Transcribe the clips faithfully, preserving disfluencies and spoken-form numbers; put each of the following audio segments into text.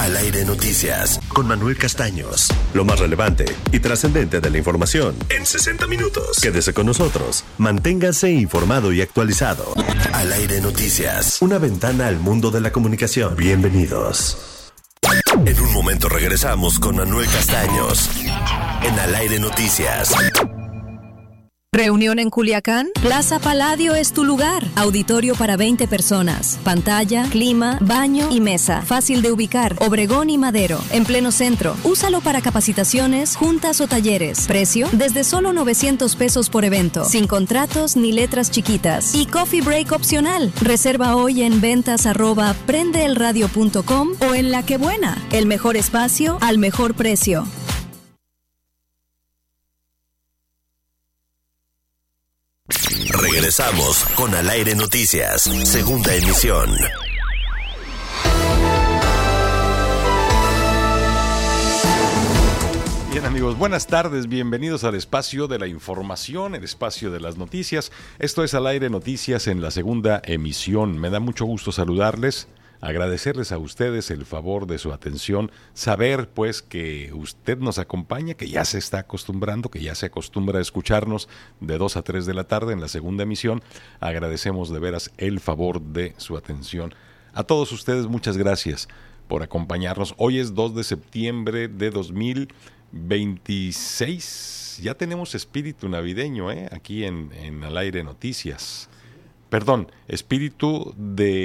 Al Aire Noticias, con Manuel Castaños. Lo más relevante y trascendente de la información en sesenta minutos. Quédese con nosotros. Manténgase informado y actualizado. Al Aire Noticias, una ventana al mundo de la comunicación. Bienvenidos. En un momento regresamos con Manuel Castaños en Al Aire Noticias. Reunión en Culiacán. Plaza Palladio es tu lugar. Auditorio para veinte personas. Pantalla, clima, baño y mesa. Fácil de ubicar. Obregón y Madero. En pleno centro. Úsalo para capacitaciones, juntas o talleres. Precio desde solo novecientos pesos por evento. Sin contratos ni letras chiquitas. Y coffee break opcional. Reserva hoy en ventas arroba prendeelradio punto com o en La Que Buena. El mejor espacio al mejor precio. Regresamos con Al Aire Noticias, segunda emisión. Bien, amigos, buenas tardes, bienvenidos al espacio de la información, el espacio de las noticias. Esto es Al Aire Noticias en la segunda emisión. Me da mucho gusto saludarles, agradecerles a ustedes el favor de su atención, saber pues que usted nos acompaña, que ya se está acostumbrando, que ya se acostumbra a escucharnos de dos a tres de la tarde en la segunda emisión. Agradecemos de veras el favor de su atención. A todos ustedes muchas gracias por acompañarnos. Hoy es dos de septiembre de dos mil veintiséis. Ya tenemos espíritu navideño ¿eh? aquí en, en Al Aire Noticias. Perdón, espíritu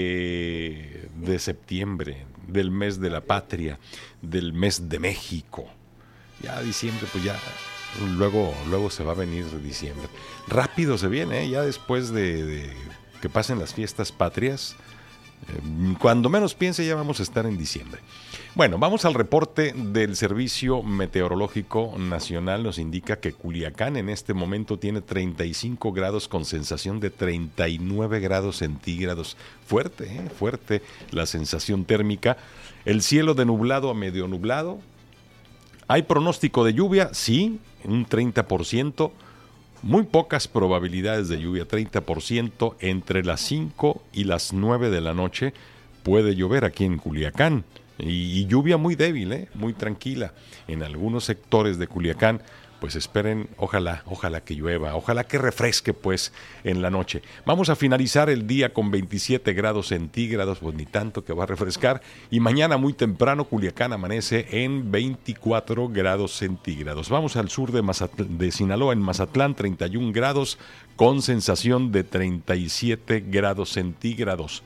de, de septiembre, del mes de la patria, del mes de México. Ya diciembre, pues ya, luego, luego se va a venir diciembre. Rápido se viene, ¿eh? Ya después de, de que pasen las fiestas patrias, eh, cuando menos piense ya vamos a estar en diciembre. Bueno, vamos al reporte del Servicio Meteorológico Nacional. Nos indica que Culiacán en este momento tiene treinta y cinco grados con sensación de treinta y nueve grados centígrados. Fuerte, ¿eh? Fuerte la sensación térmica. El cielo de nublado a medio nublado. ¿Hay pronóstico de lluvia? Sí, un treinta por ciento. Muy pocas probabilidades de lluvia, treinta por ciento. Entre las cinco y las nueve de la noche puede llover aquí en Culiacán. Y, y lluvia muy débil, ¿eh? Muy tranquila. En algunos sectores de Culiacán, pues esperen, ojalá, ojalá que llueva, ojalá que refresque pues en la noche. Vamos a finalizar el día con veintisiete grados centígrados, pues ni tanto que va a refrescar. Y mañana muy temprano Culiacán amanece en veinticuatro grados centígrados. Vamos al sur de, Mazatl- de Sinaloa, en Mazatlán, treinta y un grados con sensación de treinta y siete grados centígrados.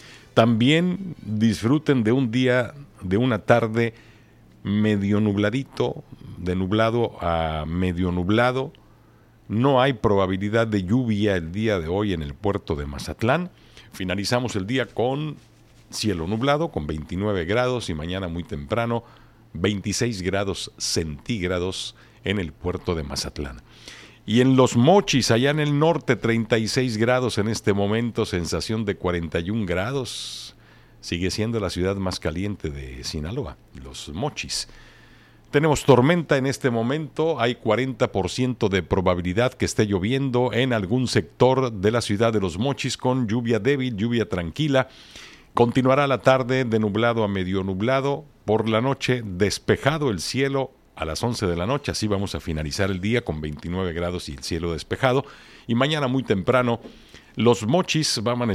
También disfruten de un día, de una tarde medio nubladito, de nublado a medio nublado. No hay probabilidad de lluvia el día de hoy en el puerto de Mazatlán. Finalizamos el día con cielo nublado, con veintinueve grados y mañana muy temprano veintiséis grados centígrados en el puerto de Mazatlán. Y en Los Mochis, allá en el norte, treinta y seis grados en este momento, sensación de cuarenta y un grados. Sigue siendo la ciudad más caliente de Sinaloa, Los Mochis. Tenemos tormenta en este momento, hay cuarenta por ciento de probabilidad que esté lloviendo en algún sector de la ciudad de Los Mochis con lluvia débil, lluvia tranquila. Continuará la tarde de nublado a medio nublado, por la noche despejado el cielo a las once de la noche, así vamos a finalizar el día con veintinueve grados y el cielo despejado. Y mañana muy temprano, Los Mochis va a amanecer